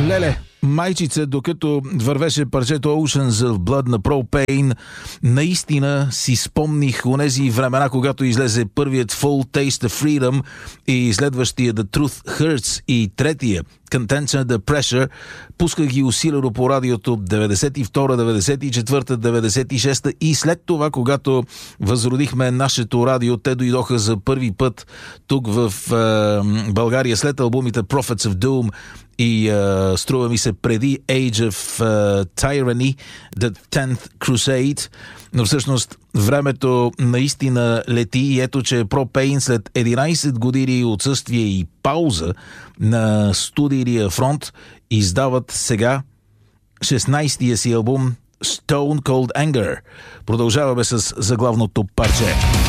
Леле, майчица, докато вървеше парчето Oceans of Blood на Propane, наистина си спомних онези времена, когато излезе първият Full Taste of Freedom и следващия The Truth Hurts и третия Contention Under Pressure. Пусках ги усилено по радиото 92, 94, 96 и след това, когато възродихме нашето радио, те дойдоха за първи път тук в България след албумите Prophets of Doom и струва ми се преди Age of Tyranny, The 10th Crusade. Но всъщност времето наистина лети и ето, че Propane след 11 години отсъствие и пауза на студийния фронт издават сега 16-тия си албум Stone Cold Anger. Продължаваме с заглавното парче.